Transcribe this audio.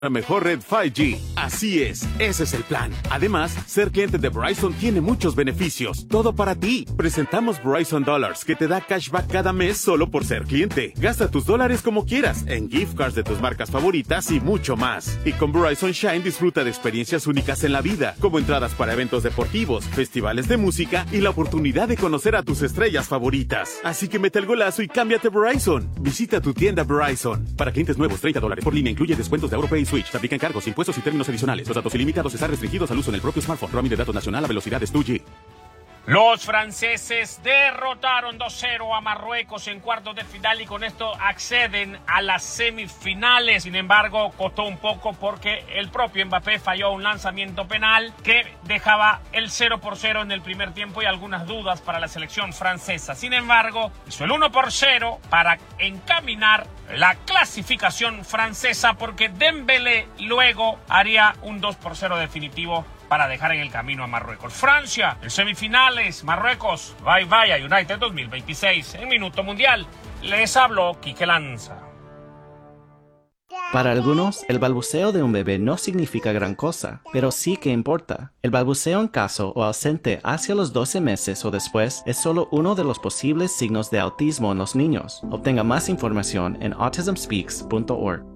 La mejor red 5G. Así es, ese es el plan. Además, ser cliente de Verizon tiene muchos beneficios. Todo para ti. Presentamos Verizon Dollars, que te da cashback cada mes solo por ser cliente. Gasta tus dólares como quieras, en gift cards de tus marcas favoritas y mucho más. Y con Verizon Shine disfruta de experiencias únicas en la vida, como entradas para eventos deportivos, festivales de música y la oportunidad de conocer a tus estrellas favoritas. Así que mete el golazo y cámbiate a Verizon. Visita tu tienda Verizon. Para clientes nuevos, $30 por línea, incluye descuentos de AuroPay y Switch. Se aplican cargos, impuestos y términos adicionales. Los datos ilimitados están restringidos al uso en el propio smartphone. Roaming de datos nacional a velocidades 2G. Los franceses derrotaron 2-0 a Marruecos en cuartos de final y con esto acceden a las semifinales. Sin embargo, costó un poco porque el propio Mbappé falló un lanzamiento penal que dejaba el 0-0 en el primer tiempo y algunas dudas para la selección francesa. Sin embargo, hizo el 1-0 para encaminar la clasificación francesa porque Dembélé luego haría un 2-0 definitivo para dejar en el camino a Marruecos. Francia, en semifinales, Marruecos, bye bye a United 2026. En Minuto Mundial, les habló Quique Lanza. Para algunos, el balbuceo de un bebé no significa gran cosa, pero sí que importa. El balbuceo en caso o ausente hacia los 12 meses o después es solo uno de los posibles signos de autismo en los niños. Obtenga más información en autismspeaks.org.